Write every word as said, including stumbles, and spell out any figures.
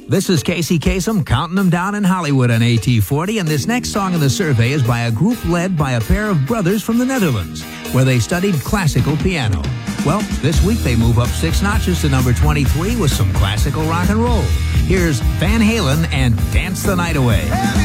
This is Casey Kasem, counting them down in Hollywood on A T forty, and this next song in the survey is by a group led by a pair of brothers from the Netherlands, where they studied classical piano. Well, this week they move up six notches to number twenty-three with some classical rock and roll. Here's Van Halen and Dance the Night Away.